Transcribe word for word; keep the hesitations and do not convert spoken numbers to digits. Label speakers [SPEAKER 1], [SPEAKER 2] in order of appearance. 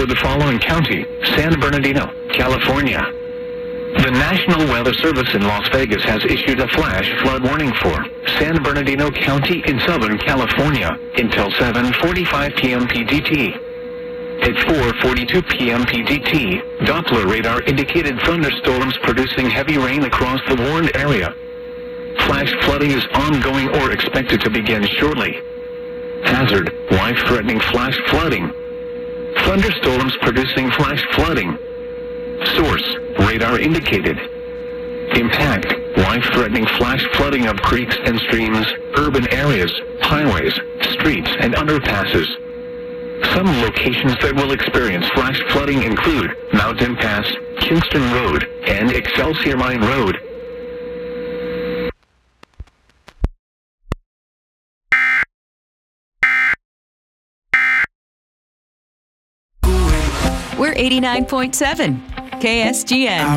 [SPEAKER 1] for the following county: San Bernardino, California. The National Weather Service in Las Vegas has issued a flash flood warning for San Bernardino County in Southern California until seven forty-five p m P D T. At four forty-two p m P D T, Doppler radar indicated thunderstorms producing heavy rain across the warned area. Flash flooding is ongoing or expected to begin shortly. Hazard: life-threatening flash flooding. Thunderstorms producing flash flooding. Source: radar indicated. Impact: life-threatening flash flooding of creeks and streams, urban areas, highways, streets, and underpasses. Some locations that will experience flash flooding include Mountain Pass, Kingston Road, and Excelsior Mine Road.
[SPEAKER 2] We're eighty-nine point seven K S G N.